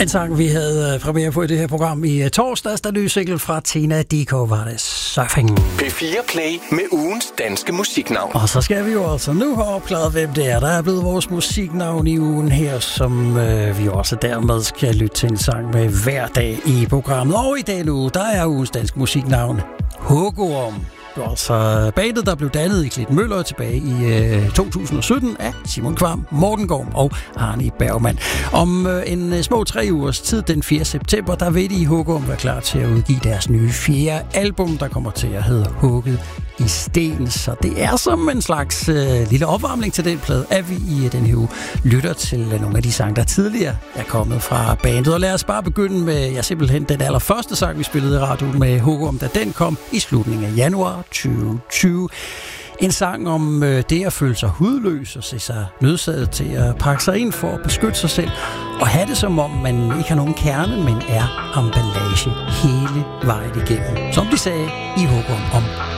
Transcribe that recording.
En sang, vi havde premiere på i det her program i torsdags, der ny single fra Tina Dickow var det Surfing. P4 Play med ugens danske musiknavn. Og så skal vi jo altså nu have opklaret, hvem det er. Der er blevet vores musiknavn i ugen her, som vi også dermed skal lytte til en sang med hver dag i programmet. Og i dag nu, der er ugens danske musiknavn Hugorm. Det var altså bandet, der blev dannet i Klitmøller tilbage i 2017 af Simon Kvam, Morten Gorm og Arne Bergmann. Om en små 3 ugers tid, den 4. september, der vil de i Hugorm være klar til at udgive deres nye 4. album, der kommer til at hedde Hugget i sten. Så det er som en slags lille opvarmning til den plade, at vi i den her uge lytter til nogle af de sange, der tidligere er kommet fra bandet. Og lad os bare begynde med simpelthen den allerførste sang, vi spillede i radioen med Hugorm, da den kom i slutningen af januar 2020. En sang om det at føle sig hudløs og se sig nødsaget til at pakke sig ind for at beskytte sig selv og have det som om man ikke har nogen kerne, men er emballage hele vejen igennem. Som de sagde i Hugorm om